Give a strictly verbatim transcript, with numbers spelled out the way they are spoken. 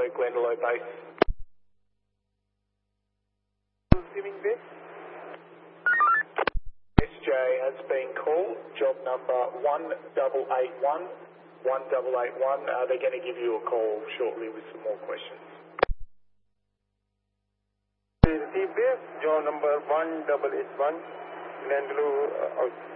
Glendalough base. Receiving base. S J has been called, job number one eight eight one, one eight eight one. Uh, they're going to give you a call shortly with some more questions. Receive base, job number one eight eight one, Glendalough uh, out.